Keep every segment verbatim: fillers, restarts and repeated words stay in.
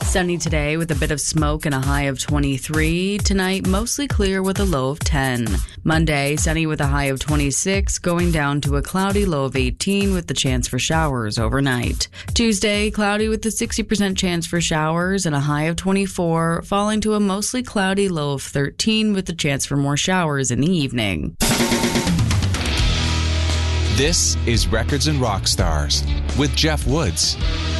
Sunny today with a bit of smoke and a high of twenty-three. Tonight, mostly clear with a low of ten. Monday, sunny with a high of twenty-six, going down to a cloudy low of eighteen with the chance for showers overnight. Tuesday, cloudy with a sixty percent chance for showers and a high of twenty-four, falling to a mostly cloudy low of thirteen with the chance for more showers in the evening. This is Records and Rock Stars with Jeff Woods.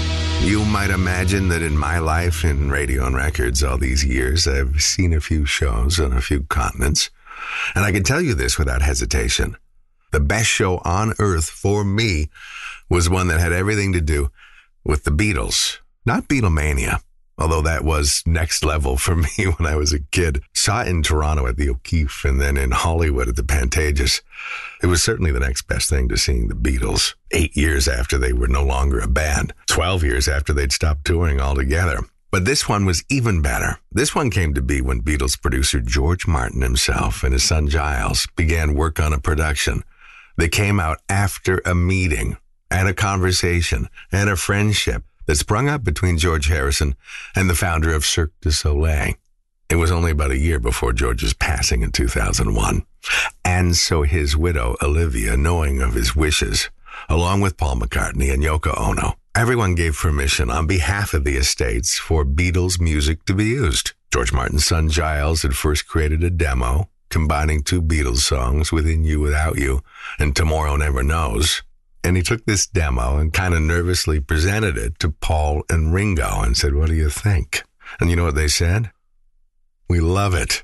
You might imagine that in my life in radio and records all these years, I've seen a few shows on a few continents. And I can tell you this without hesitation. The best show on earth for me was one that had everything to do with the Beatles. Not Beatlemania, although that was next level for me when I was a kid. Saw it in Toronto at the O'Keefe and then in Hollywood at the Pantages. It was certainly the next best thing to seeing the Beatles, eight years after they were no longer a band, twelve years after they'd stopped touring altogether. But this one was even better. This one came to be when Beatles producer George Martin himself and his son Giles began work on a production that came out after a meeting and a conversation and a friendship that sprung up between George Harrison and the founder of Cirque du Soleil. It was only about a year before George's passing in two thousand one. And so his widow, Olivia, knowing of his wishes, along with Paul McCartney and Yoko Ono, everyone gave permission on behalf of the estates for Beatles music to be used. George Martin's son Giles had first created a demo combining two Beatles songs, Within You, Without You, and Tomorrow Never Knows. And he took this demo and kind of nervously presented it to Paul and Ringo and said, "What do you think?" And you know what they said? "We love it."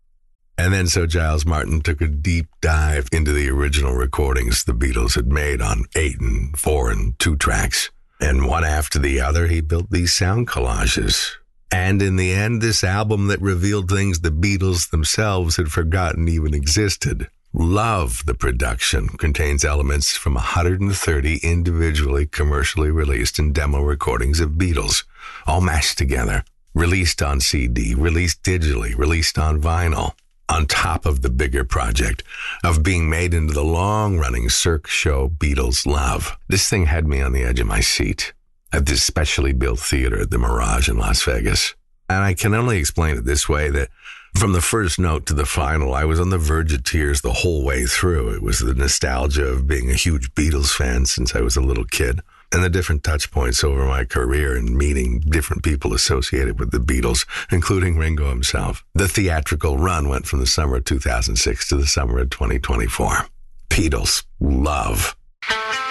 And then so Giles Martin took a deep dive into the original recordings the Beatles had made on eight and four and two tracks. And one after the other, he built these sound collages. And in the end, this album that revealed things the Beatles themselves had forgotten even existed. Love the production contains elements from one hundred thirty individually commercially released and demo recordings of Beatles, all mashed together, released on C D, released digitally, released on vinyl, on top of the bigger project of being made into the long-running Cirque show Beatles Love. This thing had me on the edge of my seat at this specially built theater at the Mirage in Las Vegas. And I can only explain it this way, that from the first note to the final, I was on the verge of tears the whole way through. It was the nostalgia of being a huge Beatles fan since I was a little kid, and the different touch points over my career and meeting different people associated with the Beatles, including Ringo himself. The theatrical run went from the summer of two thousand six to the summer of twenty twenty-four. Beatles Love.